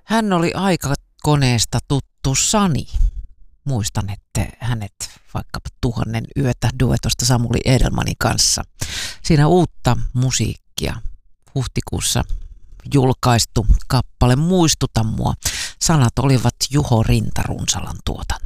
Hän oli aikakoneesta tuttu Sani. Muistan, että hänet vaikkapa 1000 yötä duetosta Samuli Edelmanin kanssa. Siinä uutta musiikkia. Huhtikuussa julkaistu kappale Muistuta mua. Sanat olivat Juho Rintarunsalan tuotantoa.